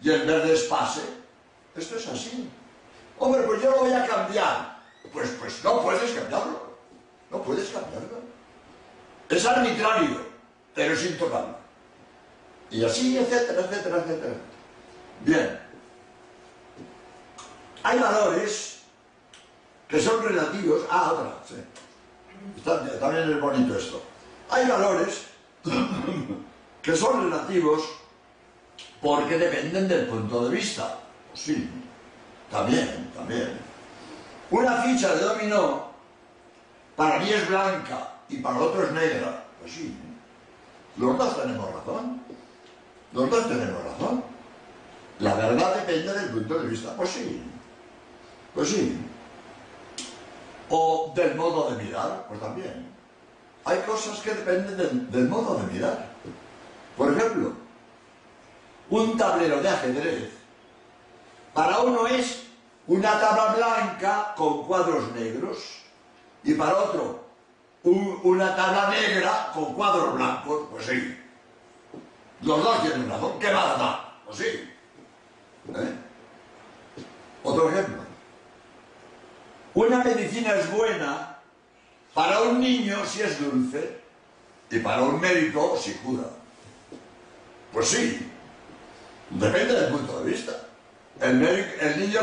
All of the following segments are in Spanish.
y el verde es pase. Esto es así. Hombre, pues yo lo voy a cambiar. Pues no puedes cambiarlo. No puedes cambiarlo. Es arbitrario, pero es intocable. Y así, etcétera, etcétera, etcétera. Bien. Hay valores que son relativos. Ah, otra, sí. También es bonito esto. Hay valores que son relativos porque dependen del punto de vista. Sí, también. Una ficha de dominó para mí es blanca y para el otro es negra. Pues sí, los dos tenemos razón. Los dos tenemos razón. La verdad depende del punto de vista. Pues sí. O del modo de mirar, pues también. Hay cosas que dependen del modo de mirar. Por ejemplo, un tablero de ajedrez, para uno es una tabla blanca con cuadros negros, y para otro, una tabla negra con cuadros blancos. Pues sí. Los dos tienen razón. ¿Qué más da? Pues sí. Otro ejemplo. Una medicina es buena para un niño si es dulce y para un médico si cura. Pues sí, depende del punto de vista. El niño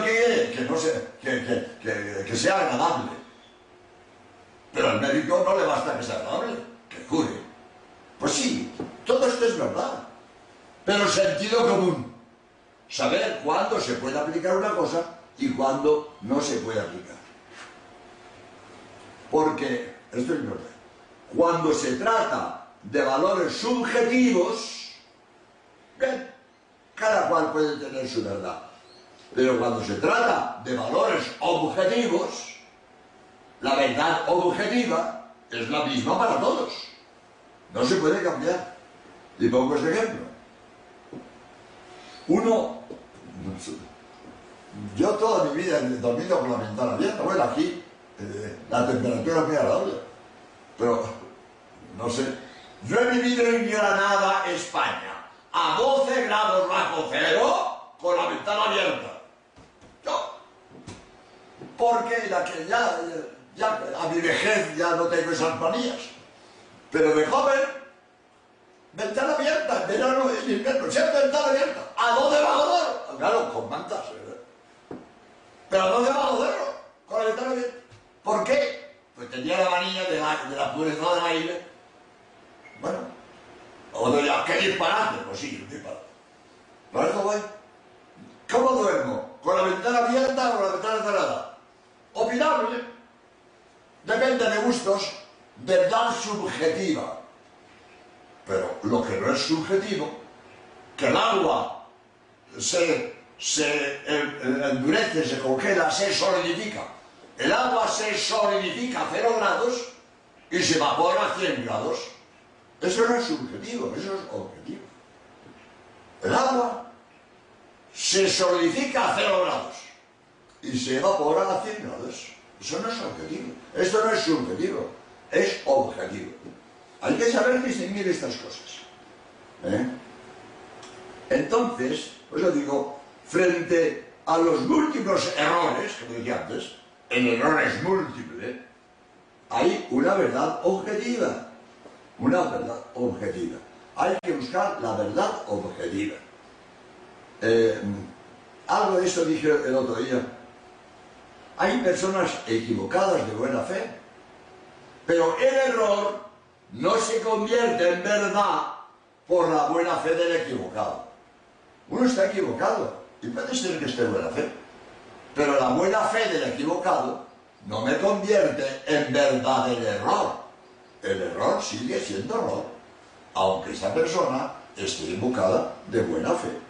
que sea agradable, pero al médico no le basta que sea agradable, que cure. Pues sí, todo esto es verdad, pero sentido común. Saber cuándo se puede aplicar una cosa y cuándo no se puede aplicar. Porque, esto es importante, cuando se trata de valores subjetivos, bien, cada cual puede tener su verdad. Pero cuando se trata de valores objetivos, la verdad objetiva es la misma para todos. No se puede cambiar. Y pongo este ejemplo. Yo toda mi vida he dormido con la ventana abierta. Bueno, aquí la temperatura es muy agradable, pero no sé. Yo he vivido en Granada, España, a 12 grados bajo cero, con la ventana abierta. Yo, porque ya a mi vejez ya no tengo esas manías, pero de joven, ventana abierta, en verano y en invierno, siempre ventana abierta, a 12 bajo cero, claro, con mantas, pero a 12 bajo cero, con la ventana abierta. ¿Por qué? Pues tenía la manía de la pureza del aire. Bueno, ¿qué disparate? Pues sí, un disparate. Por eso voy. ¿Cómo duermo? ¿Con la ventana abierta o con la ventana cerrada? Opinable. Depende de gustos. Verdad subjetiva. Pero lo que no es subjetivo, que el agua se endurece, se congela, se solidifica. El agua se solidifica a 0 grados y se evapora a 100 grados. Eso no es subjetivo, eso es objetivo. El agua se solidifica a 0 grados y se evapora a 100 grados. Eso no es objetivo. Esto no es subjetivo, es objetivo. Hay que saber distinguir estas cosas. Entonces, pues yo digo, frente a los múltiples errores, como decía antes, el error es múltiple, hay una verdad objetiva. Una verdad objetiva. Hay que buscar la verdad objetiva. Algo de eso dije el otro día. Hay personas equivocadas de buena fe, pero el error no se convierte en verdad por la buena fe del equivocado. Uno está equivocado y puede ser que esté en buena fe, pero la buena fe del equivocado no me convierte en verdad el error. El error sigue siendo error, aunque esa persona esté equivocada de buena fe.